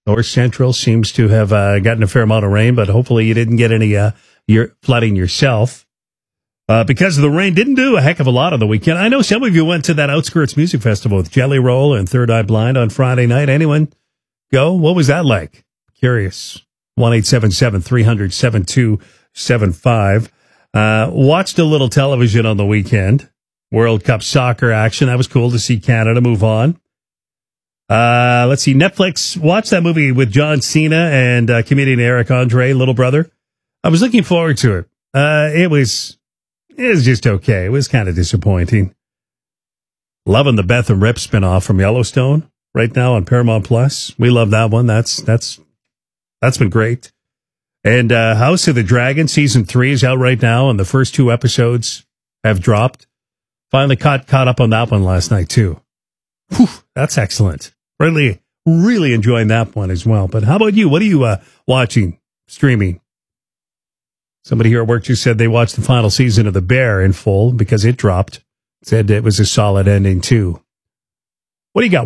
North Central seems to have gotten a fair amount of rain, but hopefully you didn't get any flooding yourself. Because of the rain, didn't do a heck of a lot on the weekend. I know some of you went to that Outskirts Music Festival with Jelly Roll and Third Eye Blind on Friday night. Anyone go? What was that like? Curious. 1-877-300-7275. Watched a little television on the weekend. World Cup soccer action. That was cool to see Canada move on. Let's see. Netflix watched that movie with John Cena and comedian Eric Andre, Little Brother. I was looking forward to it. It was just okay. It was kind of disappointing. Loving the Beth and Rip spinoff from Yellowstone right now on Paramount Plus. We love that one. That's been great. And House of the Dragon season 3 is out right now, and the first 2 episodes have dropped. Finally caught up on that one last night too. Whew, that's excellent. Really enjoying that one as well. But how about you? What are you watching, streaming? Somebody here at work just said they watched the final season of The Bear in full because it dropped. Said it was a solid ending, too. What do you got?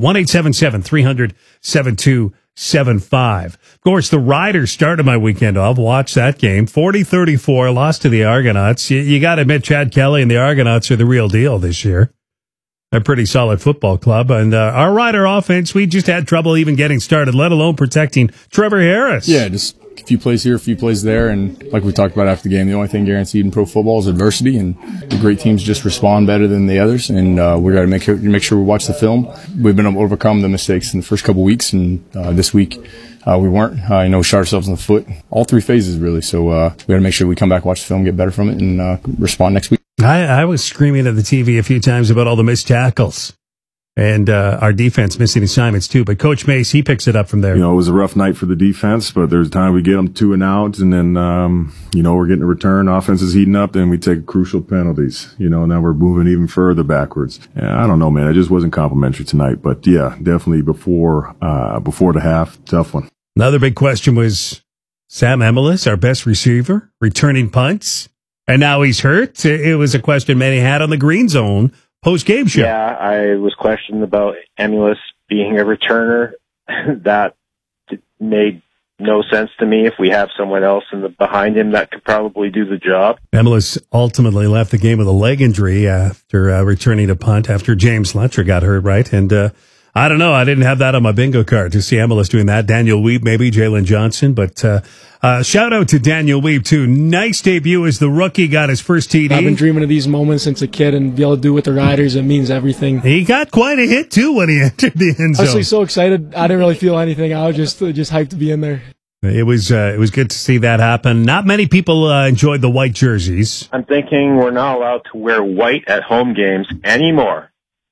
1-877-300-7275. Of course, the Riders started my weekend off. Watched that game. 40-34, lost to the Argonauts. You got to admit, Chad Kelly and the Argonauts are the real deal this year. A pretty solid football club. And our Rider offense, we just had trouble even getting started, let alone protecting Trevor Harris. Yeah, just a few plays here, a few plays there, and like we talked about after the game, the only thing guaranteed in pro football is adversity, and the great teams just respond better than the others, and we got to make sure we watch the film. We've been able to overcome the mistakes in the first couple weeks, and this week we weren't. Shot ourselves in the foot, all 3 phases really, so we got to make sure we come back, watch the film, get better from it, and respond next week. I was screaming at the TV a few times about all the missed tackles. And our defense missing assignments, too. But Coach Mace, he picks it up from there. It was a rough night for the defense, but there's a time we get them 2 and out, and then, we're getting a return. Offense is heating up, then we take crucial penalties. Now we're moving even further backwards. I don't know, man. It just wasn't complimentary tonight. But, yeah, definitely before the half, tough one. Another big question was Sam Emilus, our best receiver, returning punts, and now he's hurt. It was a question many had on the Green Zone post-game show. Yeah, I was questioned about Emilus being a returner. That made no sense to me. If we have someone else behind him that could probably do the job. Emilus ultimately left the game with a leg injury after returning a punt after James Letcher got hurt, right? And I don't know. I didn't have that on my bingo card to see Emilus doing that. Daniel Weeb, maybe, Jalen Johnson. But shout out to Daniel Weeb, too. Nice debut as the rookie, got his first TD. I've been dreaming of these moments since a kid, and be able to do with the Riders, it means everything. He got quite a hit, too, when he entered the end zone. Honestly, so excited. I didn't really feel anything. I was just hyped to be in there. It was good to see that happen. Not many people enjoyed the white jerseys. I'm thinking we're not allowed to wear white at home games anymore.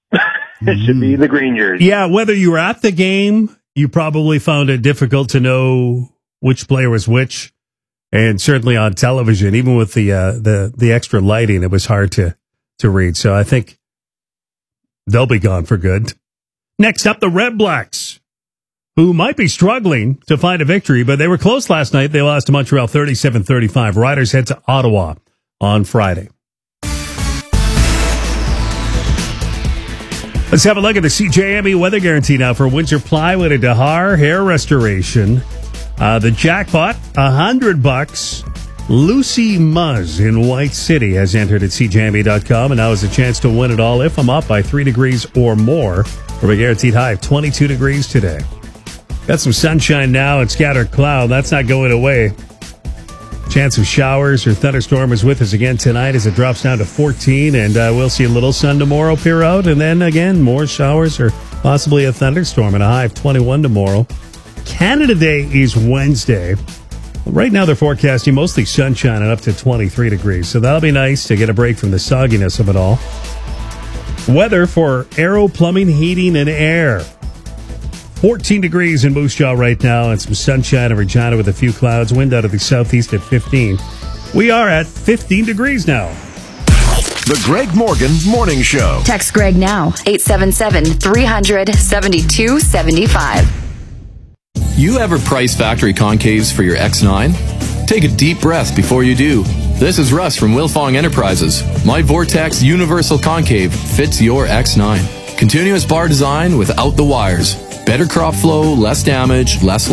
It should be the green jersey. Yeah, whether you were at the game, you probably found it difficult to know which player was which. And certainly on television, even with the extra lighting, it was hard to read. So I think they'll be gone for good. Next up, the Red Blacks, who might be struggling to find a victory, but they were close last night. They lost to Montreal 37-35. Riders head to Ottawa on Friday. Let's have a look at the CJME weather guarantee now for Windsor Plywood and Dahar Hair Restoration. The jackpot, $100. Lucy Muzz in White City has entered at CJME.com, and now has a chance to win it all if I'm up by 3 degrees or more, for a guaranteed high of 22 degrees today. Got some sunshine now and scattered cloud. That's not going away. Chance of showers or thunderstorm is with us again tonight as it drops down to 14, and we'll see a little sun tomorrow peer out, and then again more showers or possibly a thunderstorm and a high of 21 tomorrow. Canada Day is Wednesday. Right now they're forecasting mostly sunshine and up to 23 degrees, so that'll be nice to get a break from the sogginess of it all. Weather for Aero Plumbing, Heating, and Air. 14 degrees in Moose Jaw right now, and some sunshine in Regina with a few clouds. Wind out of the southeast at 15. We are at 15 degrees now. The Greg Morgan Morning Show. Text Greg now, 877-300-7275. You ever price factory concaves for your X9? Take a deep breath before you do. This is Russ from Wilfong Enterprises. My Vortex Universal Concave fits your X9. Continuous bar design without the wires. Better crop flow, less damage, less